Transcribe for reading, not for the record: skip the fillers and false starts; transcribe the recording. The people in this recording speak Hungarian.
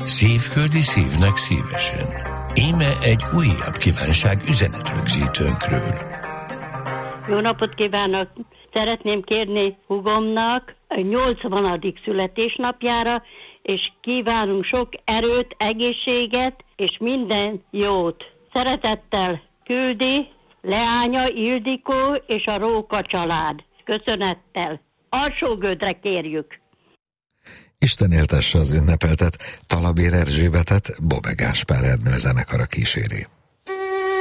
Szívföldi szívnek szívesen. Íme egy újabb kívánság üzenetrögzítőnkről. Jó napot kívánok! Szeretném kérni hugomnak a 80. születésnapjára, és kívánunk sok erőt, egészséget, és minden jót. Szeretettel küldi leánya Ildikó és a Róka család. Köszönettel. Alsógödre kérjük. Isten éltesse az ünnepeltet, Talabér Erzsébetet Bobbe Gáspár Ernő zenekara kíséri.